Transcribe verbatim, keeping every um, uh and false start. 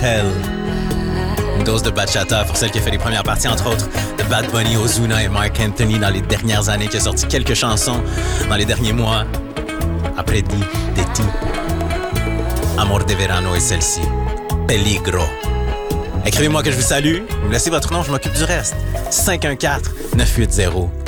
Hell. Une dose de bachata pour celle qui a fait les premières parties, entre autres, de Bad Bunny, Ozuna et Mark Anthony dans les dernières années, qui a sorti quelques chansons dans les derniers mois. Après dit, Detti. Amor de Verano et celle-ci. Peligro. Écrivez-moi que je vous salue. Vous me laissez votre nom, je m'occupe du reste. cinq un quatre neuf huit zéro